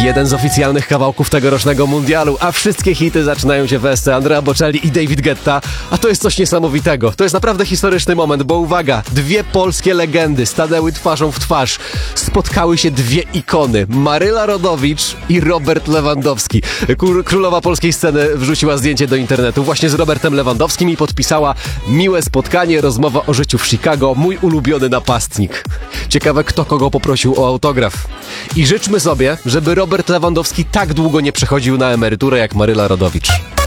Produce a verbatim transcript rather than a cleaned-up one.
Jeden z oficjalnych kawałków tegorocznego mundialu, a wszystkie hity zaczynają się w esce Andrea Bocelli i David Guetta, a to jest coś niesamowitego. To jest naprawdę historyczny moment, bo uwaga, dwie polskie legendy stanęły twarzą w twarz. Spotkały się dwie ikony, Maryla Rodowicz i Robert Lewandowski. Królowa polskiej sceny wrzuciła zdjęcie do internetu właśnie z Robertem Lewandowskim i podpisała: miłe spotkanie, rozmowa o życiu w Chicago, mój ulubiony napastnik. Ciekawe, kto kogo poprosił o autograf. I życzmy sobie, żeby Robert Lewandowski tak długo nie przechodził na emeryturę jak Maryla Rodowicz.